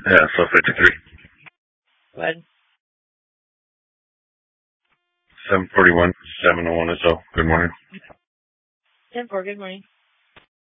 Yeah, so 53. Go ahead. 741, 701 or so. Good morning. 10-4, good morning.